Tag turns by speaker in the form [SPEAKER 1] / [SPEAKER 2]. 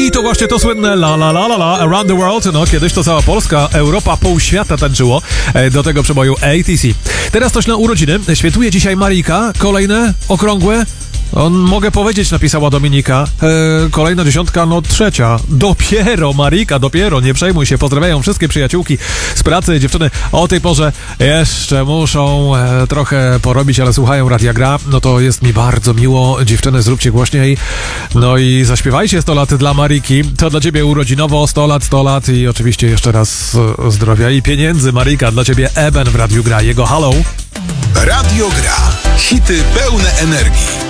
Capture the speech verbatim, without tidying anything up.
[SPEAKER 1] I to właśnie to słynne la la la la la Around the World. No kiedyś to cała Polska, Europa, pół świata tańczyło do tego przeboju A T C. Teraz coś na urodziny. Świętuje dzisiaj Marika. Kolejne okrągłe. On, mogę powiedzieć, napisała Dominika. E, kolejna dziesiątka, no trzecia. Dopiero, Marika, dopiero, nie przejmuj się. Pozdrawiają wszystkie przyjaciółki z pracy. Dziewczyny o tej porze jeszcze muszą e, trochę porobić, ale słuchają Radia Gra. No to jest mi bardzo miło. Dziewczyny, zróbcie głośniej. No i zaśpiewajcie sto lat dla Mariki. To dla ciebie urodzinowo, sto lat, sto lat i oczywiście jeszcze raz e, zdrowia i pieniędzy. Marika, dla ciebie Eben w Radiu Gra. Jego Halo.
[SPEAKER 2] Radio Gra. Hity pełne energii.